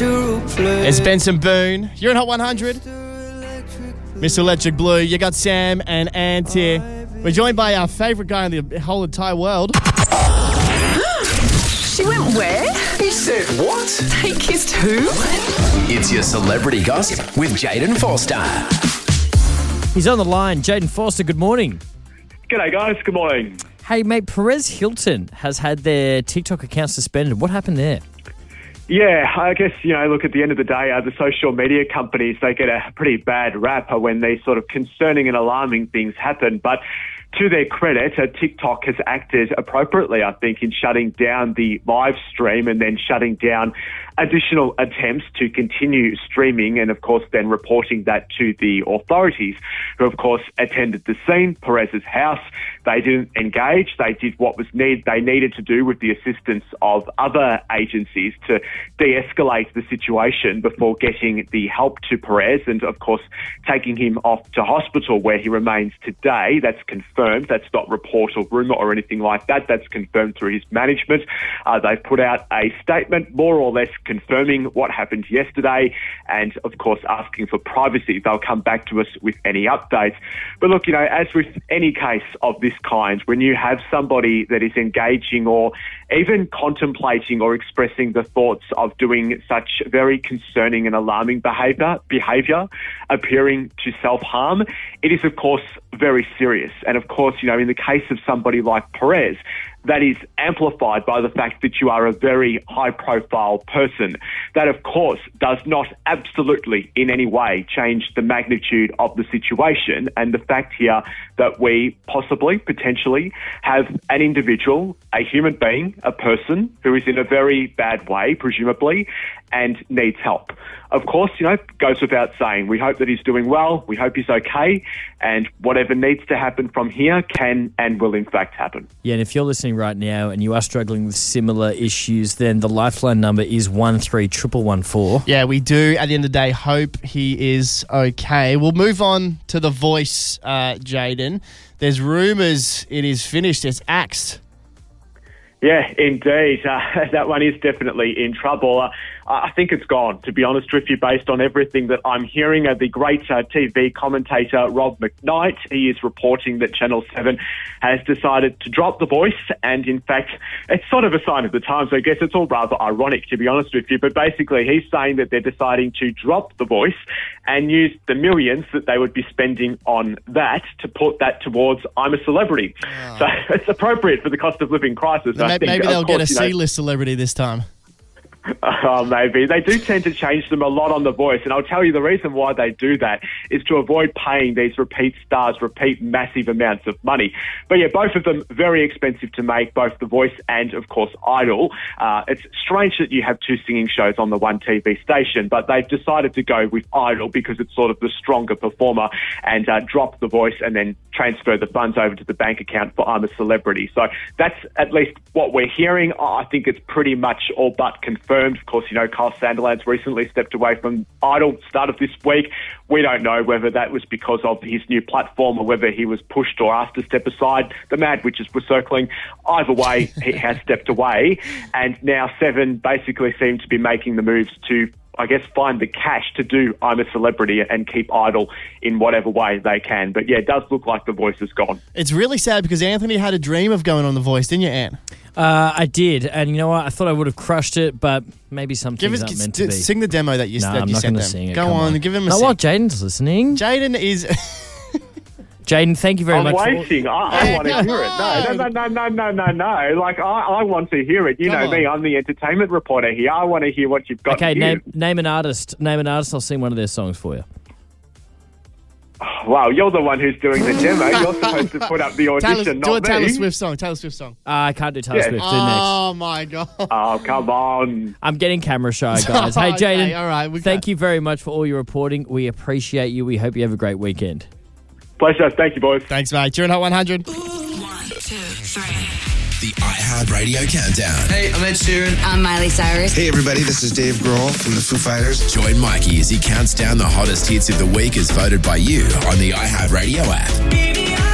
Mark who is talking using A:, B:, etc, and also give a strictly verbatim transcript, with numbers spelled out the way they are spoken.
A: It's Benson Boone. You're in Hot one hundred. Mister Electric Blue. You got Sam and Ant here. We're joined by our favourite guy in the whole entire world.
B: She went where?
C: He said what?
B: They kissed who?
C: It's your celebrity gossip with Jaden Forster.
D: He's on the line. Jaden Forster, good morning.
E: G'day guys, good morning.
D: Hey mate, Perez Hilton has had their TikTok account suspended. What happened there?
E: Yeah, I guess, you know, look, at the end of the day, uh, the social media companies, they get a pretty bad rap uh, when these sort of concerning and alarming things happen. But to their credit, uh, TikTok has acted appropriately, I think, in shutting down the live stream and then shutting down additional attempts to continue streaming and, of course, then reporting that to the authorities, who, of course, attended the scene, Perez's house. They didn't engage. They did what was need they needed to do with the assistance of other agencies to de-escalate the situation before getting the help to Perez and, of course, taking him off to hospital where he remains today. That's confirmed. That's not report or rumour or anything like that. That's confirmed through his management. Uh, they've put out a statement more or less confirming what happened yesterday and, of course, asking for privacy. They'll come back to us with any updates. But look, you know, as with any case of this kind, when you have somebody that is engaging or even contemplating or expressing the thoughts of doing such very concerning and alarming behaviour, behaviour appearing to self-harm, it is, of course, very serious. And, of course, you know, in the case of somebody like Perez, that is amplified by the fact that you are a very high-profile person. That, of course, does not absolutely in any way change the magnitude of the situation and the fact here that we possibly, potentially, have an individual, a human being, a person who is in a very bad way, presumably, and needs help. Of course, you know, goes without saying, we hope that he's doing well, we hope he's okay, and whatever needs to happen from here can and will in fact happen.
D: Yeah, and if you're listening right now and you are struggling with similar issues, then the Lifeline number is one three one one one four.
A: Yeah, we do, at the end of the day, hope he is okay. We'll move on to The Voice, uh, Jaden. There's rumours it is finished. It's axed.
E: Yeah, indeed. Uh, that one is definitely in trouble. Uh, I think it's gone, to be honest with you, based on everything that I'm hearing. Uh, the great uh, T V commentator Rob McKnight, he is reporting that Channel seven has decided to drop The Voice, and in fact, it's sort of a sign of the times. I guess it's all rather ironic, to be honest with you, but basically he's saying that they're deciding to drop The Voice and use the millions that they would be spending on that to put that towards I'm a Celebrity. Oh. So it's appropriate for the cost of living crisis.
A: Maybe,
E: I think.
A: maybe they'll
E: course,
A: get a
E: you know,
A: C-list celebrity this time.
E: Oh, maybe. They do tend to change them a lot on The Voice, and I'll tell you the reason why they do that is to avoid paying these repeat stars repeat massive amounts of money. But yeah, both of them very expensive to make, both The Voice and, of course, Idol. Uh, it's strange that you have two singing shows on the one T V station, but they've decided to go with Idol because it's sort of the stronger performer and uh, drop The Voice and then transfer the funds over to the bank account for I'm a Celebrity. So that's at least what we're hearing. I think it's pretty much all but confirmed. Of course, you know, Kyle Sandilands recently stepped away from Idol start of this week. We don't know whether that was because of his new platform or whether he was pushed or asked to step aside. The Mad Witches were circling. Either way, he has stepped away. And now Seven basically seem to be making the moves to, I guess, find the cash to do I'm a Celebrity and keep Idol in whatever way they can. But yeah, it does look like The Voice is gone.
A: It's really sad because Anthony had a dream of going on The Voice, didn't you, Ant?
D: Uh, I did, and you know what? I thought I would have crushed it, but maybe some
A: give
D: things
A: us,
D: aren't meant
A: d-
D: to be.
A: Sing the demo that you,
D: no,
A: that
D: I'm
A: you
D: not
A: sent
D: gonna
A: them.
D: Sing it.
A: Go
D: Come
A: on,
D: on,
A: give him a
D: no,
A: sing.
D: what? Jaden's listening.
A: Jaden is...
D: Jaden, thank you very
E: I'm
D: much.
E: waiting.
D: For...
E: I, I want to hear it. No, no, no, no, no, no, no. Like, I, I want to hear it. You
A: Come
E: know
A: on.
E: me. I'm the entertainment reporter here. I want to hear what you've got
D: Okay,
E: to
D: name,
E: give.
D: name an artist. Name an artist. I'll sing one of their songs for you.
E: Wow, you're the one who's doing the demo. You're supposed to put up the audition,
A: Taylor,
E: not
A: do a Taylor
E: me.
A: Swift song. Taylor Swift song.
D: Uh, I can't do Taylor
E: Yeah.
D: Swift. Do
A: Oh, my God.
E: Oh, come on.
D: I'm getting camera shy, guys. Hey,
A: Okay,
D: Jaden,
A: all right, we
D: thank
A: got-
D: you very much for all your reporting. We appreciate you. We hope you have a great weekend.
E: Pleasure. Thank you, boys.
A: Thanks, mate. You're in Hot one hundred.
B: One, two, three.
C: The iHeartRadio Countdown.
F: Hey, I'm Ed Sheeran.
B: I'm Miley Cyrus.
F: Hey, everybody, this is Dave Grohl from the Foo Fighters.
C: Join Mikey as he counts down the hottest hits of the week as voted by you on the iHeartRadio app.